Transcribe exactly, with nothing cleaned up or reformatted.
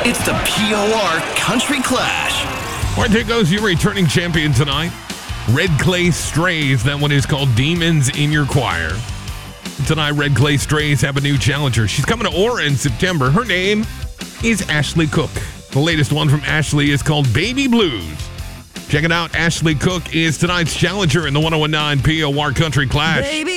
It's the P O R Country Clash. All right, there goes your returning champion tonight. Red Clay Strays. That one is called Demons in Your Choir. Tonight, Red Clay Strays have a new challenger. She's coming to Aura in September. Her name is Ashley Cook. The latest one from Ashley is called Baby Blues. Check it out. Ashley Cook is tonight's challenger in the one oh one nine P O R Country Clash. Baby